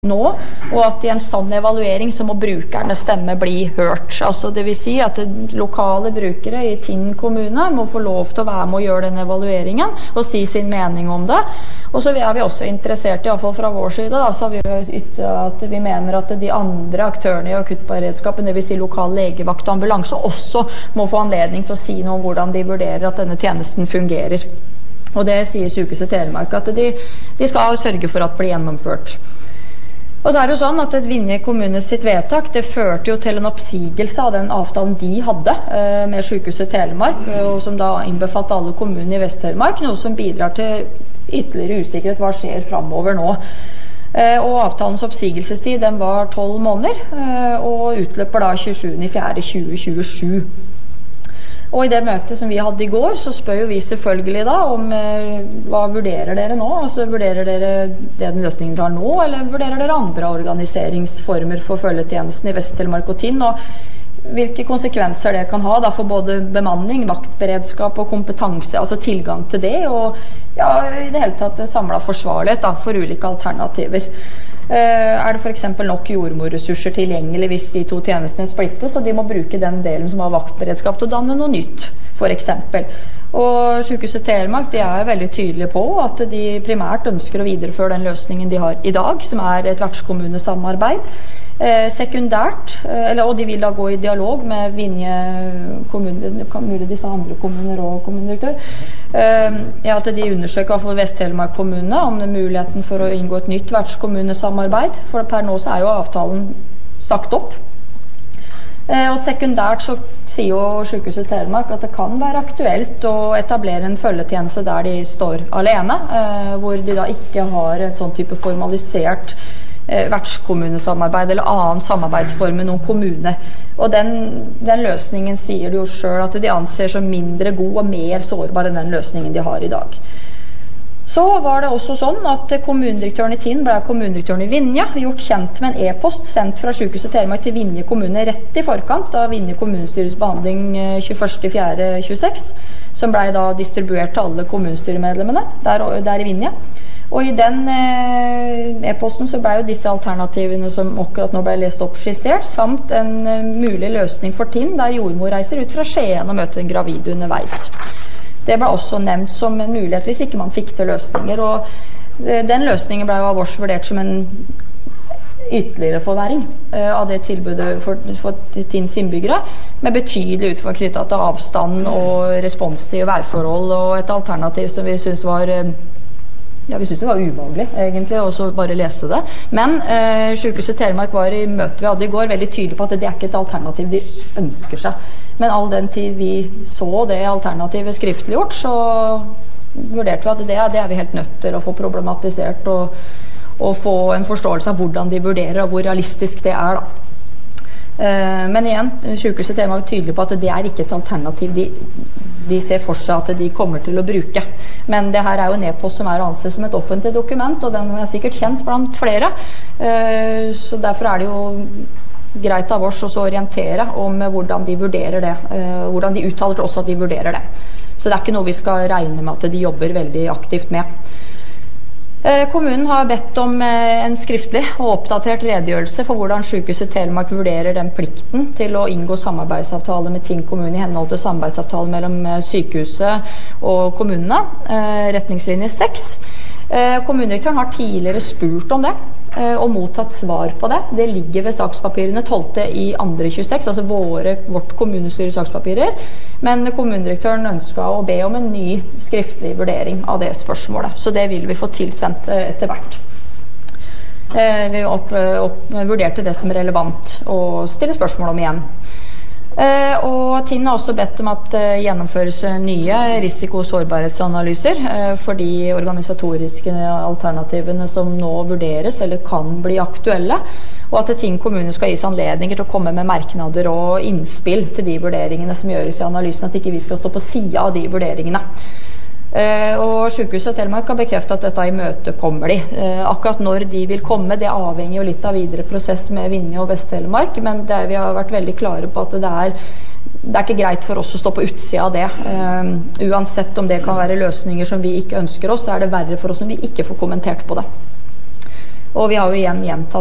nå, og at I en sånn evaluering så må brukernes stemme bli hørt. Altså det vil si at lokale brukere I Tinn kommune må få lov til å være med og gjøre den evalueringen og si sin mening om det. Og så er vi også interessert, I hvert fall fra vår side, da, så har vi ytret at vi mener at de andre aktørene I akuttberedskapen, det vil si lokal legevakt og ambulanse, også må få anledning til å si noe om hvordan de vurderer at denne tjenesten fungerer. Og det sier Sykehuset Telemark, at de skal sørge for at det blir gjennomført. Og så det jo sånn at Vinje kommunes sitt vedtak, det førte jo til en oppsigelse av den avtalen de hadde med Sykehuset Telemark, og som da innbefatt alle kommunene I Vest-Telemark, noe som bidrar til ytterligere usikkerhet hva skjer fremover nå. Og avtalens oppsigelsestid, den var 12 måneder, og utløper da 27.4.2027. Og I det møtet som vi hadde I går, så spør jo vi selvfølgelig da om hva vurderer dere nå? Altså vurderer dere den løsningen dere har nå, eller vurderer dere andre organiseringsformer for følgetjenesten I Vest-Telemark og Tinn? Og hvilke konsekvenser det kan ha da for både bemanning, vaktberedskap og kompetanse, altså tilgang til det, og ja, I det hele tatt samlet forsvarlighet da, for ulike alternativer. Det for eksempel nok jordmorressurser tilgjengelig hvis de to tjenestene splittes, og de må bruke den delen som har vaktberedskap til å danne noe nytt, for eksempel. Og Sykehuset Telemark, de veldig tydelige på at de primært ønsker å videreføre den løsningen de har I dag, som et vertskommunesamarbeid. Sekundært, og de vil da gå I dialog med Vinje kommune, mulig disse andre kommuner og kommunedirektør, at de undersøker for Vest-Telemark kommune om det muligheten for å inngå et nytt vertskommunesamarbeid, for per nå så jo avtalen sagt opp. Og sekundært så sier jo Sykehuset Telemark at det kan være aktuelt å etablere en følgetjeneste der de står alene, hvor de da ikke har et sånn type formalisert vertskommunesamarbeid eller annen samarbeidsform med noen kommune. Og den løsningen sier de jo selv at de anser som mindre god og mer sårbar enn den løsningen de har I dag. Så var det også sånn at kommunedirektøren I Tinn ble kommunedirektøren I Vinje gjort kjent med en e-post sendt fra Sykehuset Telemark til Vinje kommune rett I forkant av Vinje kommunestyrets behandling 21.4.26, som ble da distribuert til alle kommunestyremedlemmene der I Vinje. Og I den e-posten så ble jo disse alternativene som akkurat nå ble lest opp skissert, samt en mulig løsning for Tinn, der jordmor reiser ut fra Skien og møter en gravid underveis. Det ble også nevnt som en mulighet hvis ikke man fikk til løsninger, og den løsningen ble av oss vurdert som en ytterligere forværing av det tilbudet for Tinns innbyggere, med betydelig utfordring knyttet til avstand og responstid og værforhold, og et alternativ som vi synes var vi synes det var ubehagelig egentlig også bare lese det, men Sykehuset Telemark var I møte vi hadde I går veldig tydelig på at det ikke et alternativ de ønsker seg, men all den tid vi så det alternativet skriftliggjort, så vurderte vi at det vi helt nødt til å få problematisert og få en forståelse av hvordan de vurderer og hvor realistisk det da. Men igjen, Sykehuset Telemark var tydelig på at det ikke et alternativ de ser for seg at de kommer til å bruke. Men det her jo en e-post som anses som et offentlig dokument, og den sikkert kjent blant flere. Så derfor det jo greit av oss å orientere om hvordan de vurderer det, hvordan de uttaler også at de vurderer det. Så det ikke noe vi skal regne med at de jobber veldig aktivt med. Kommunen har bedt om en skriftlig og oppdatert redegjørelse for hvordan Sykehuset Telemark vurderer den plikten til å inngå samarbeidsavtale med Tinn kommune I henhold til samarbeidsavtale mellom sykehuset og kommunene, retningslinje 6. Kommunedirektøren har tidligere spurt om det og mottatt svar på det. Det ligger ved sakspapirene 12.2.26, altså vårt kommunestyre sakspapirer, men kommunedirektøren ønsket å be om en ny skriftlig vurdering av det spørsmålet, så det vil vi få tilsendt etter hvert. Vi vurderte det som relevant og stille spørsmål om igjen. Og Tinn har også bedt om at gjennomføres nye risiko- og sårbarhetsanalyser for de organisatoriske alternativene som nå vurderes eller kan bli aktuelle, og at Tinn kommune skal gis anledninger til å komme med merknader og innspill til de vurderingene som gjøres I analysen, at ikke vi skal stå på siden av de vurderingene. Og Sykehuset Telemark har bekreftet at dette I møte kommer de. Akkurat når de vil komme, det avhenger jo litt av videre prosess med Vinje og Vest-Telemark, men vi har vært veldig klare på at det ikke greit for oss å stå på utsida av det. Uansett om det kan være løsninger som vi ikke ønsker oss, så det verre for oss om vi ikke får kommentert på det. Og vi har jo igjen gjentatt